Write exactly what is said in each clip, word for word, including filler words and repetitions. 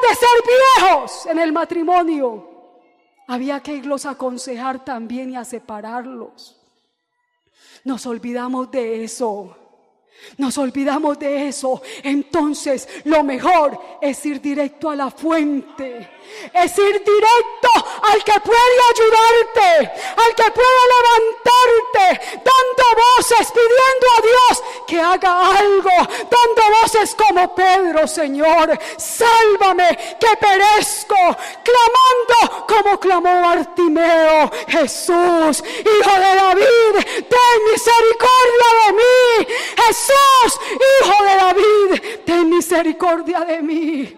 de ser viejos en el matrimonio, había que irlos a aconsejar también y a separarlos. Nos olvidamos de eso. Nos olvidamos de eso. Entonces lo mejor es ir directo a la fuente, es ir directo al que puede ayudarte, al que puede levantarte, dando voces, pidiendo a Dios que haga algo, dando voces como Pedro: Señor, sálvame que perezco, clamando como clamó Bartimeo: Jesús, Hijo de David, ten misericordia de mí. Jesús, Hijo de David, ten misericordia de mí.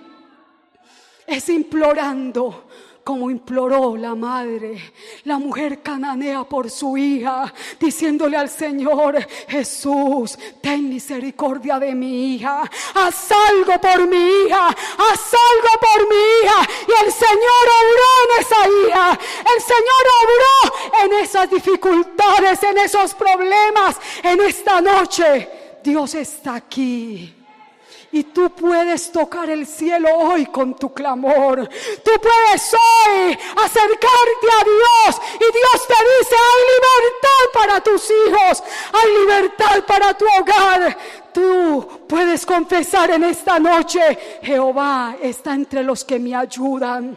Es implorando como imploró la madre, la mujer cananea, por su hija, diciéndole al Señor: Jesús, ten misericordia de mi hija, haz algo por mi hija, haz algo por mi hija. Y el Señor obró en esa hija, el Señor obró en esas dificultades, en esos problemas. En esta noche Dios está aquí. Y tú puedes tocar el cielo hoy con tu clamor. Tú puedes hoy acercarte a Dios y Dios te dice: hay libertad para tus hijos, hay libertad para tu hogar. Tú puedes confesar en esta noche: Jehová está entre los que me ayudan,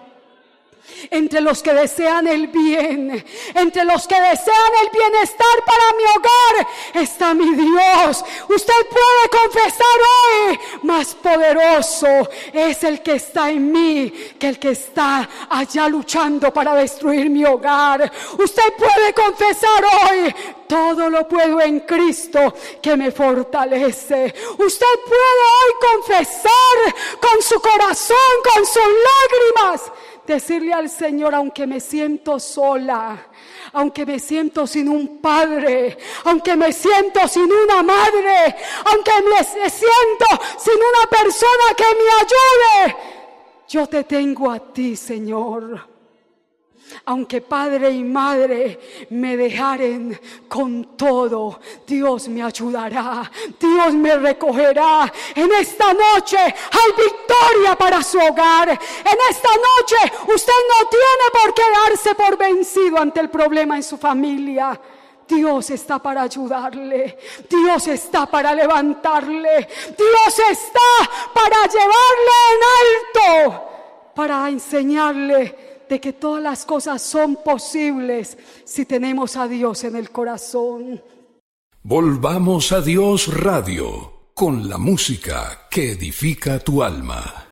entre los que desean el bien, entre los que desean el bienestar para mi hogar, está mi Dios. Usted puede confesar hoy: más poderoso es el que está en mí que el que está allá luchando para destruir mi hogar. Usted puede confesar hoy: todo lo puedo en Cristo que me fortalece. Usted puede hoy confesar con su corazón, con sus lágrimas, decirle al Señor: aunque me siento sola, aunque me siento sin un padre, aunque me siento sin una madre, aunque me siento sin una persona que me ayude, yo te tengo a ti, Señor. Aunque padre y madre me dejaren, con todo Dios me ayudará, Dios me recogerá. En esta noche hay victoria para su hogar. En esta noche usted no tiene por qué darse por vencido ante el problema en su familia. Dios está para ayudarle, Dios está para levantarle, Dios está para llevarle en alto, para enseñarle de que todas las cosas son posibles si tenemos a Dios en el corazón. Volvamos a Dios Radio, con la música que edifica tu alma.